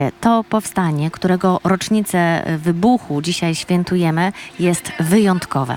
To powstanie, którego rocznicę wybuchu dzisiaj świętujemy, jest wyjątkowe.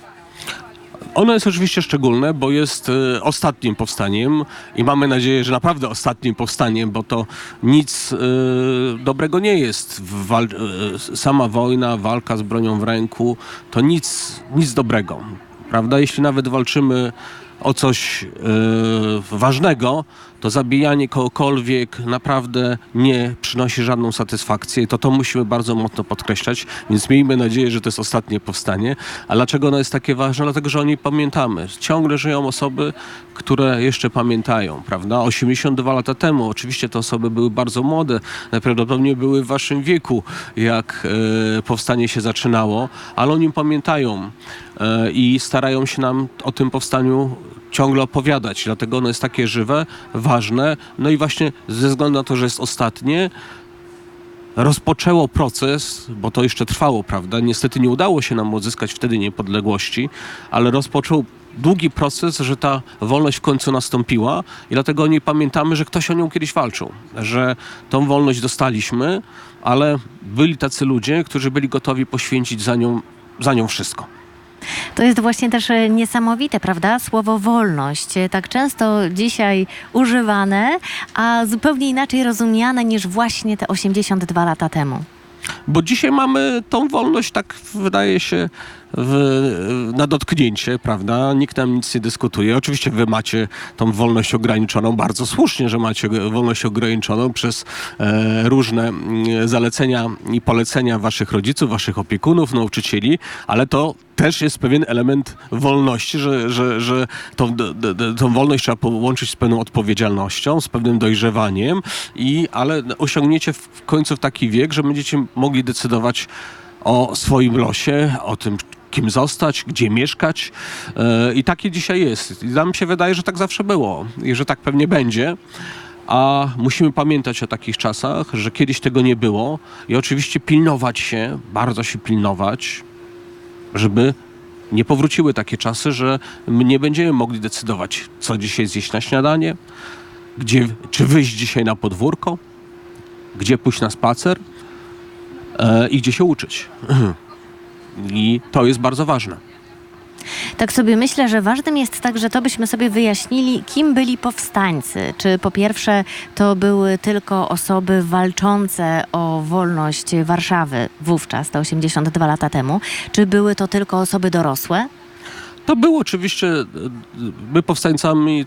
Ono jest oczywiście szczególne, bo jest ostatnim powstaniem i mamy nadzieję, że naprawdę ostatnim powstaniem, bo to nic dobrego nie jest. Sama wojna, walka z bronią w ręku, to nic dobrego. Prawda? Jeśli nawet walczymy o coś ważnego, to zabijanie kogokolwiek naprawdę nie przynosi żadną satysfakcję i to musimy bardzo mocno podkreślać, więc miejmy nadzieję, że to jest ostatnie powstanie. A dlaczego ono jest takie ważne? Dlatego, że o niej pamiętamy. Ciągle żyją osoby, które jeszcze pamiętają, prawda? 82 lata temu, oczywiście te osoby były bardzo młode, najprawdopodobniej były w waszym wieku, jak powstanie się zaczynało, ale o nim pamiętają i starają się nam o tym powstaniu ciągle opowiadać. Dlatego ono jest takie żywe, ważne. No i właśnie ze względu na to, że jest ostatnie, rozpoczęło proces, bo to jeszcze trwało, prawda? Niestety nie udało się nam odzyskać wtedy niepodległości, ale rozpoczął długi proces, że ta wolność w końcu nastąpiła i dlatego o niej pamiętamy, że ktoś o nią kiedyś walczył, że tą wolność dostaliśmy, ale byli tacy ludzie, którzy byli gotowi poświęcić za nią wszystko. To jest właśnie też niesamowite, prawda? Słowo wolność, tak często dzisiaj używane, a zupełnie inaczej rozumiane niż właśnie te 82 lata temu. Bo dzisiaj mamy tą wolność, tak wydaje się, na dotknięcie, prawda? Nikt nam nic nie dyskutuje. Oczywiście wy macie tą wolność ograniczoną, bardzo słusznie, że macie wolność ograniczoną przez różne zalecenia i polecenia waszych rodziców, waszych opiekunów, nauczycieli, ale to też jest pewien element wolności, że tą wolność trzeba połączyć z pewną odpowiedzialnością, z pewnym dojrzewaniem, ale osiągniecie w końcu taki wiek, że będziecie mogli decydować o swoim losie, o tym, kim zostać, gdzie mieszkać. I takie dzisiaj jest. I nam się wydaje, że tak zawsze było i że tak pewnie będzie. A musimy pamiętać o takich czasach, że kiedyś tego nie było i oczywiście pilnować się, bardzo się pilnować, żeby nie powróciły takie czasy, że my nie będziemy mogli decydować, co dzisiaj zjeść na śniadanie, czy wyjść dzisiaj na podwórko, gdzie pójść na spacer i gdzie się uczyć. I to jest bardzo ważne. Tak sobie myślę, że ważnym jest także to, byśmy sobie wyjaśnili, kim byli powstańcy. Czy po pierwsze to były tylko osoby walczące o wolność Warszawy wówczas, te 82 lata temu, czy były to tylko osoby dorosłe? To było oczywiście, my powstańcami,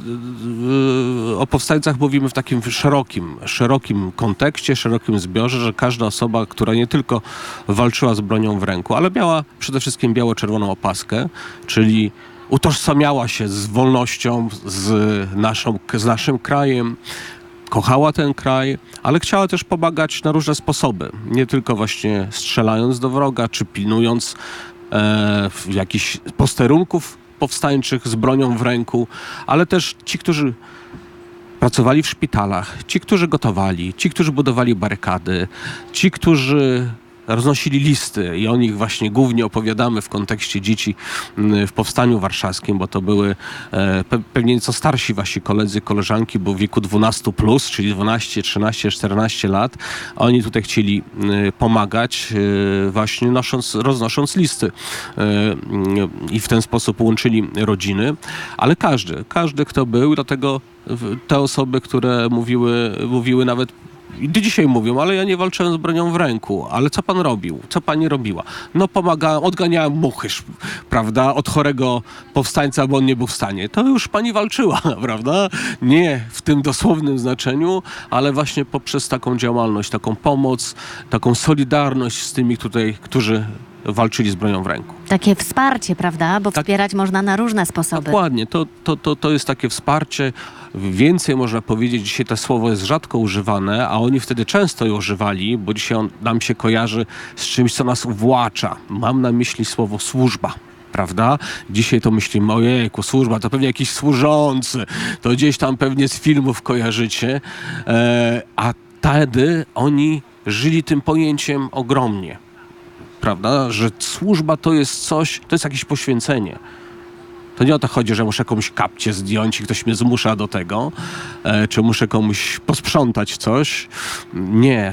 o powstańcach mówimy w takim szerokim kontekście, szerokim zbiorze, że każda osoba, która nie tylko walczyła z bronią w ręku, ale miała przede wszystkim biało-czerwoną opaskę, czyli utożsamiała się z wolnością, z naszym krajem, kochała ten kraj, ale chciała też pomagać na różne sposoby. Nie tylko właśnie strzelając do wroga, czy pilnując jakichś posterunków powstańczych z bronią w ręku, ale też ci, którzy pracowali w szpitalach, ci, którzy gotowali, ci, którzy budowali barykady, ci, którzy roznosili listy i o nich właśnie głównie opowiadamy w kontekście dzieci w Powstaniu Warszawskim, bo to były pewnie nieco starsi wasi koledzy, koleżanki, bo w wieku 12+, czyli 12, 13, 14 lat. Oni tutaj chcieli pomagać właśnie roznosząc listy i w ten sposób łączyli rodziny, ale każdy kto był, dlatego te osoby, które mówiły nawet i do dzisiaj mówią, ale ja nie walczyłem z bronią w ręku. Ale co pan robił? Co pani robiła? No pomagałem, odganiałem muchy, prawda? Od chorego powstańca, bo on nie był w stanie. To już pani walczyła, prawda? Nie w tym dosłownym znaczeniu, ale właśnie poprzez taką działalność, taką pomoc, taką solidarność z tymi tutaj, którzy walczyli z bronią w ręku. Takie wsparcie, prawda? Bo wspierać można na różne sposoby. Dokładnie. To jest takie wsparcie. Więcej można powiedzieć, dzisiaj to słowo jest rzadko używane, a oni wtedy często je używali, bo dzisiaj nam się kojarzy z czymś, co nas uwłacza. Mam na myśli słowo służba. Prawda? Dzisiaj to myślimy, ojejku, służba, to pewnie jakiś służący, to gdzieś tam pewnie z filmów kojarzycie, a wtedy oni żyli tym pojęciem ogromnie. Prawda? Że służba to jest coś, to jest jakieś poświęcenie. To nie o to chodzi, że muszę jakąś kapcię zdjąć i ktoś mnie zmusza do tego, czy muszę komuś posprzątać coś. Nie.